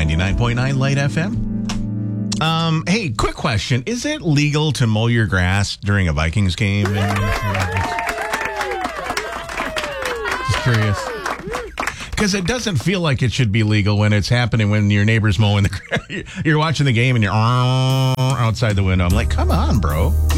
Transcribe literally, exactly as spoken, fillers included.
ninety-nine point nine Light F M. Um, hey, quick question. Is it legal to mow your grass during a Vikings game? Just curious. Because it doesn't feel like it should be legal when it's happening when your neighbor's mowing the grass. You're watching the game and you're outside the window. I'm like, come on, bro.